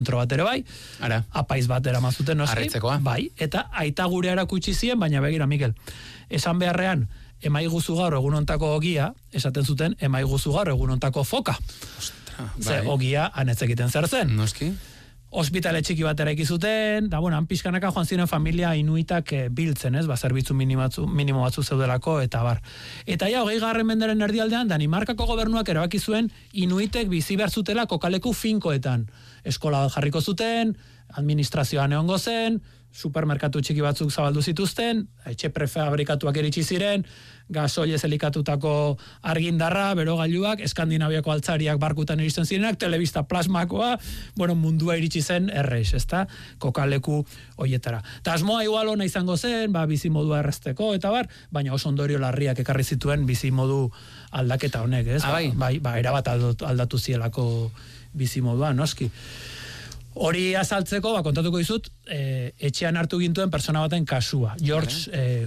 bat ere bai, apaiz bat eramazuten noski, Harritzekoa. bai, eta aita gure erakutsi zien, baina begira, Mikel, esan beharrean, emaiguzu gaur egunontako ogia, esaten zuten, emaiguzu gaur egunontako foka. Ze ogia anetz egiten zer zen. Noski. Hospitale txiki bat eraiki zuten, da bueno, han pixkanaka joan ziren familia inuitak biltzen, ez, zerbitzu minimo batzu zeudelako, eta bar. Eta ja, 20. mendaren erdialdean, Danimarkako gobernuak erabaki zuen inuitek bizi behar zutela kokaleku finkoetan. Eskola bat jarriko zuten, administrazioan egongo zen, supermerkatu txiki batzuk zabaldu zituzten, etxe prefabrikatuak eritsi ziren, gasoilez elikatutako argindarra, berogailuak, Eskandinaviako altzariak barkutan iristen zirenak, telebista plasmakoa, bueno, mundua iritsi zen errex, ezta? Kokaleku hoietara. Ta asmoa igual ona izango zen, bizimodua errezteko, eta bar, baina oso ondorio larriak ekarri zituen bizimodu aldaketa honek, ez? Bai, erabat aldatu zielako bizimodua, noski. Hori azaltzeko, kontatuko dizut, etxean hartu gintuen persona baten kasua, George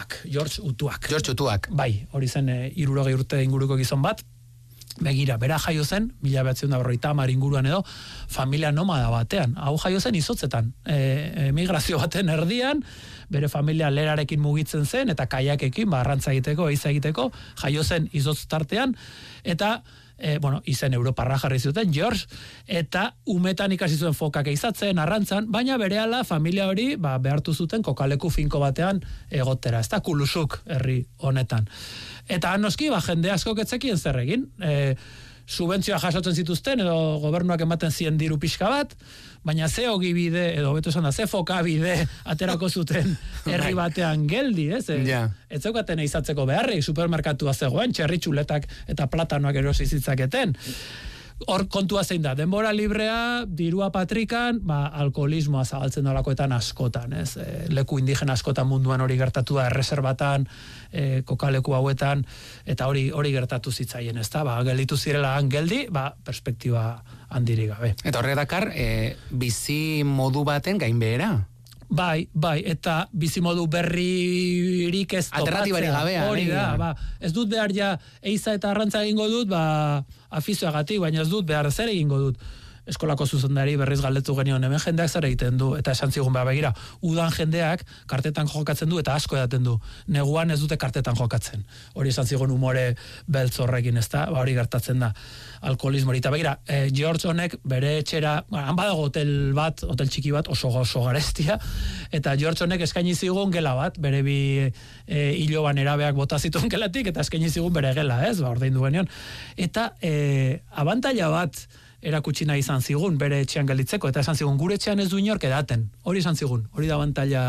Utuak. Bai, hori zen 60 urte inguruko gizon bat, begira, bera jaio zen, 1950 inguruan edo, familia nomada batean, hau jaio zen izotzetan, emigrazio baten erdian, bere familia lerarekin mugitzen zen, eta kaiakekin, arrantza egiteko, eiza egiteko, jaio zen izotz tartean, eta izen Europarra jarri zuten, George, eta umetan ikasi zuen fokak eizatzen, arrantzan, baina berehala familia hori behartu zuten kokaleku finko batean egotera, ez da Kulusuk herri honetan. Eta noski, jende asko ketzekien zer egin, subentzioa jasotzen zituzten, edo gobernuak ematen zien diru pixka bat, baina ze hogi bide, edo beto esan da, ze foka bide aterako zuten herri batean geldi, ez? Ez zeukaten eizatzeko beharrik, supermerkatua zegoen, txerritxuletak eta platanoak erosi zitzaketen. Hor kontua zein da, denbora librea, dirua patrikan, alkoholismoa zabaltzen dolakoetan askotan, ez? Leku indigena askotan munduan hori gertatu da, erreserbatan, kokaleku hauetan, eta hori gertatu zitzaien, ez da? Gelditu zirela geldi, perspektiba handirik gabe. Eta horrek dakar, bizi modu baten gainbehera? Bai, eta bizimodu berririk ez topatzea. Alternatibari gabea. Hori da, ez dut behar ja eiza eta arrantza egingo dut, afizioagatik, baina ez dut behar zer egingo dut. Eskolako zuzendari berriz galdetu genion, hemen jendeak zer egiten du, eta esan zigun begira, udan jendeak kartetan jokatzen du, eta asko edaten du. Neguan ez dute kartetan jokatzen. Hori esan zigun umore beltz horrekin, ez da, hori gertatzen da, alkoholismori. Eta begira, George honek bere etxera, han badago hotel txiki bat, oso garestia, eta George honek eskaini zigun gela bat, bere bi hiloban erabeak bota zituen gelatik, eta eskaini zigun bere gela, ez, ordaindu genion. Eta abantaila bat erakutsi nahi izan zigun, bere etxean gelditzeko, eta esan zigun, gure etxean ez du inork edaten. Hori izan zigun, hori da abantaila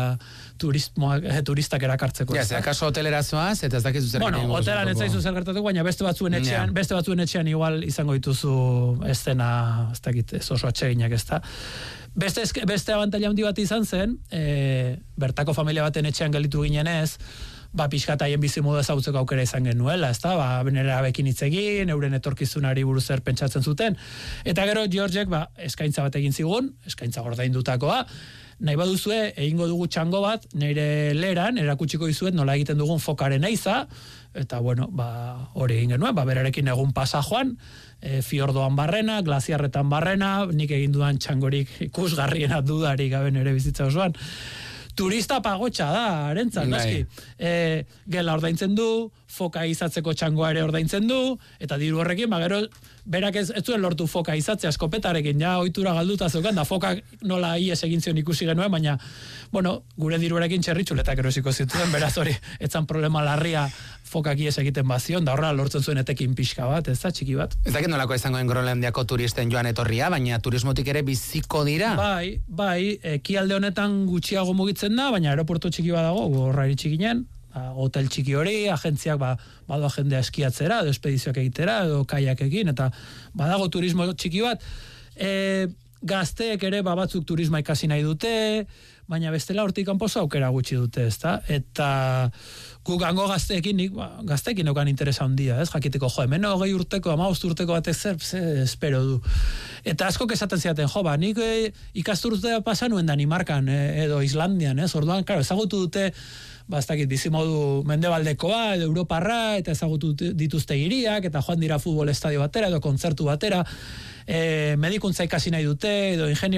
turistak erakartzeko. Ja, akaso hotelera zoaz, eta ez dakizu zer gertatuko. Hotelan ez zaizu zer gertatuko, baina beste batzuen etxean igual izango dituzu eszena, ez dakit, ez oso atseginak, ez da. Beste abantaila handi bat izan zen, bertako familia baten etxean gelditu ginenez, pixkataien bizimodu ezautzeko aukera izan genuela, ez da, benera bekin hitz egin, euren etorkizunari buruz zer pentsatzen zuten, eta gero Georgek eskaintza bat egin zigun, eskaintza gordaindutakoa, nahi baduzue, egingo dugu txango bat, nire leran, erakutsiko dizuet nola egiten dugun fokaren eiza, eta bueno, hori egin genuen, berarekin egun pasa joan, fiordoan barrena, glaziarretan barrena, nik egin dudan txangorik ikusgarriena dudarik gabe nire bizitza osoan, turista pagotxa da, arentzat, noski. Gela ordaintzen du, foka izatzeko txangoa ere ordaintzen du, eta diru horrekin, gero, berak ez zuen lortu foka izatzea eskopetarekin, ja, ohitura galduta zeukan, da fokak nola ies egin zion ikusi genuen, baina, bueno, gure diruarekin txerritxuletak erosiko zituen, beraz hori, etzan problema larria fokak ies egiten bazion, da horrela lortzen zuen etekin pixka bat, ez da, txiki bat. Ez dakit nolako izangoen Groenlandiako turisten joan etorria, baina turismotik ere biziko dira? Bai, ekialde honetan gutxiago mugitzen da, baina aeroportu txiki badago, horra iritsi ginen, hotel txiki hori, agentziak badago jendea eskiatzera, edo espedizioak egitera, edo kaiakekin, eta badago turismo txiki bat, gazteek ere batzuk turisma ikasi nahi dute, baina bestela hortik kanposo aukera gutxi dute, ezta? Eta guk hango gazteekin eukan interesa handia, ez? Jakiteko, hemen 20 urteko, 15 urteko batek zer espero du. Eta askok esaten ziaten, nik ikasturtea pasa nuen Danimarkan, edo Islandian, ez? Orduan, ezagutu dute ez dakit, bizimodu mendebaldekoa, edo europarra, eta ezagutu dituzte hiriak, eta joan dira futbol estadio batera, edo kontzertu batera, medikuntza ikasi nahi dute, edo